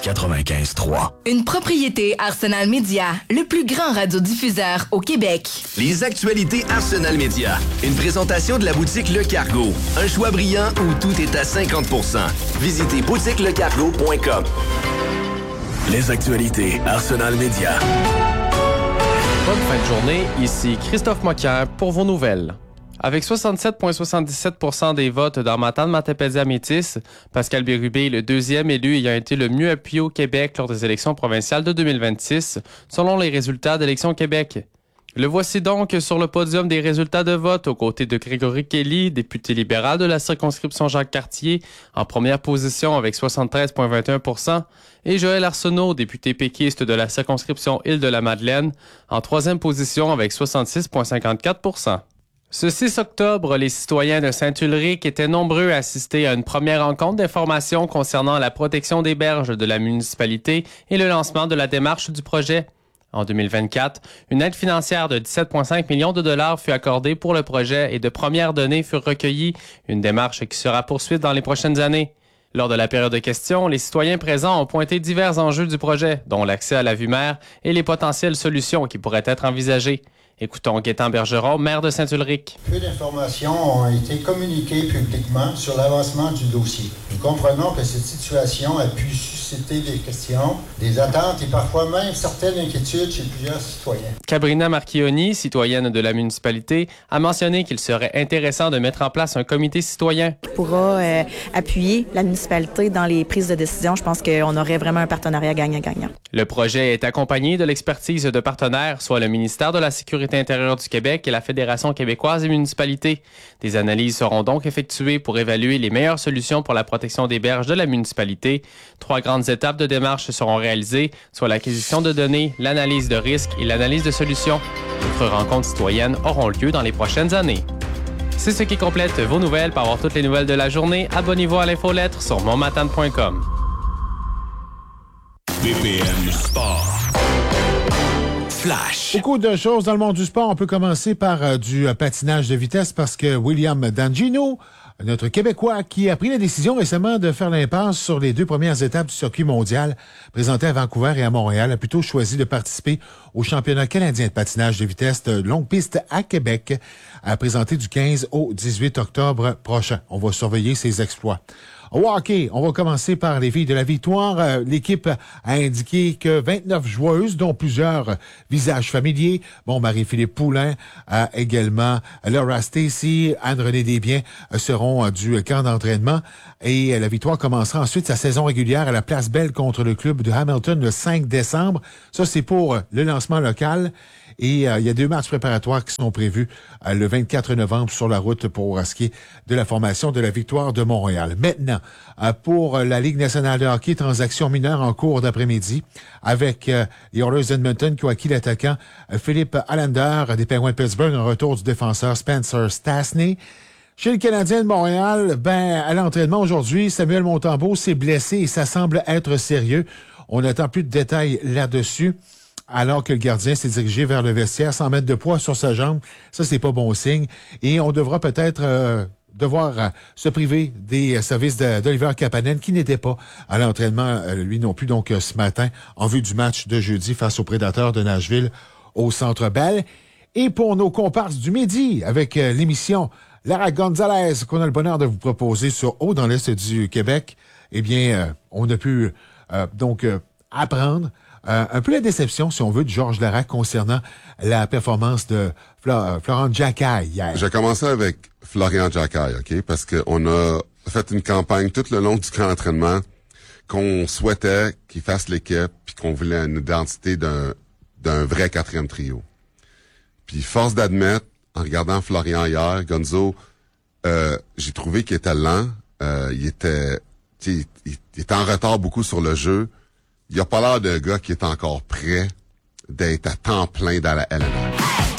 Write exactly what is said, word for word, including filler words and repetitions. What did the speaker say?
quatre-vingt-quinze trois. Une propriété Arsenal Média, le plus grand radiodiffuseur au Québec. Les actualités Arsenal Média. Une présentation de la boutique Le Cargo. Un choix brillant où tout est à cinquante pour cent. Visitez boutique le cargo point com. Les actualités Arsenal Média. Bonne fin de journée, ici Christophe Moquin pour vos nouvelles. Avec soixante-sept virgule soixante-dix-sept pour cent des votes dans Matane-Matapédia-Métis, Pascal Bérubé est le deuxième élu ayant été le mieux appuyé au Québec lors des élections provinciales de deux mille vingt-six, selon les résultats d'Élections Québec. Le voici donc sur le podium des résultats de vote aux côtés de Grégory Kelly, député libéral de la circonscription Jacques-Cartier, en première position avec soixante-treize virgule vingt et un pour cent, et Joël Arsenault, député péquiste de la circonscription Île-de-la-Madeleine, en troisième position avec soixante-six virgule cinquante-quatre pour cent. Ce six octobre, les citoyens de Saint-Ulrich étaient nombreux à assister à une première rencontre d'information concernant la protection des berges de la municipalité et le lancement de la démarche du projet. En deux mille vingt-quatre, une aide financière de dix-sept virgule cinq millions de dollars fut accordée pour le projet et de premières données furent recueillies, une démarche qui sera poursuivie dans les prochaines années. Lors de la période de questions, les citoyens présents ont pointé divers enjeux du projet, dont l'accès à la vue mer et les potentielles solutions qui pourraient être envisagées. Écoutons Gaétan Bergeron, maire de Saint-Ulrich. Peu d'informations ont été communiquées publiquement sur l'avancement du dossier. Nous comprenons que cette situation a pu susciter des questions, des attentes et parfois même certaines inquiétudes chez plusieurs citoyens. Cabrina Marchioni, citoyenne de la municipalité, a mentionné qu'il serait intéressant de mettre en place un comité citoyen. Qui pourra euh, appuyer la municipalité dans les prises de décision. Je pense qu'on aurait vraiment un partenariat gagnant-gagnant. Le projet est accompagné de l'expertise de partenaires, soit le ministère de la Sécurité intérieure du Québec et la Fédération québécoise des municipalités. Des analyses seront donc effectuées pour évaluer les meilleures solutions pour la protection des berges de la municipalité. Trois grandes étapes de démarche seront réalisées, soit l'acquisition de données, l'analyse de risques et l'analyse de solutions. D'autres rencontres citoyennes auront lieu dans les prochaines années. C'est ce qui complète vos nouvelles. Pour avoir toutes les nouvelles de la journée, abonnez-vous à l'infolettre sur montmatane point com. B P M Sport. Flash. Beaucoup de choses dans le monde du sport. On peut commencer par euh, du euh, patinage de vitesse parce que William D'Angino, notre Québécois, qui a pris la décision récemment de faire l'impasse sur les deux premières étapes du circuit mondial présenté à Vancouver et à Montréal, a plutôt choisi de participer au championnat canadien de patinage de vitesse de longue piste à Québec, à présenter du quinze au dix-huit octobre prochain. On va surveiller ses exploits. Au hockey, on va commencer par les filles de la victoire. Euh, l'équipe a indiqué que vingt-neuf joueuses, dont plusieurs visages familiers, bon, Marie-Philippe Poulin, euh, également Laura Stacey, Anne-Renée Desbiens, euh, seront euh, du camp d'entraînement. Et euh, la victoire commencera ensuite sa saison régulière à la Place Belle contre le club de Hamilton le cinq décembre. Ça, c'est pour euh, le lancement local. Et euh, il y a deux matchs préparatoires qui sont prévus euh, le vingt-quatre novembre sur la route pour euh, ce qui est de la formation de la victoire de Montréal. Maintenant, euh, pour euh, la Ligue nationale de hockey, transaction mineure en cours d'après-midi avec euh, les Oilers d'Edmonton qui ont acquis l'attaquant euh, Philippe Allander des Penguins de Pittsburgh en retour du défenseur Spencer Stastny. Chez le Canadien de Montréal, ben à l'entraînement aujourd'hui, Samuel Montembeault s'est blessé et ça semble être sérieux. On n'attend plus de détails là-dessus. Alors que le gardien s'est dirigé vers le vestiaire sans mettre de poids sur sa jambe. Ça, c'est pas bon signe. Et on devra peut-être euh, devoir euh, se priver des euh, services de, d'Oliver Kapanen, qui n'était pas à l'entraînement, euh, lui non plus, donc euh, ce matin, en vue du match de jeudi face aux Prédateurs de Nashville au Centre Bell. Et pour nos comparses du midi, avec euh, l'émission Lara Gonzalez, qu'on a le bonheur de vous proposer sur Haut dans l'Est du Québec, eh bien, euh, on a pu euh, donc euh, apprendre Euh, un peu la déception, si on veut, de Georges Larac concernant la performance de Fla- Florent Jacquet hier. J'ai commencé avec Florian Jacquet, OK? Parce qu'on a fait une campagne tout le long du camp d'entraînement qu'on souhaitait qu'il fasse l'équipe puis qu'on voulait une identité d'un, d'un vrai quatrième trio. Puis force d'admettre, en regardant Florian hier, Gonzo, euh, j'ai trouvé qu'il était lent. Euh, il était, il, il, il était en retard beaucoup sur le jeu. Il a pas l'air d'un gars qui est encore prêt d'être à temps plein dans la L N H.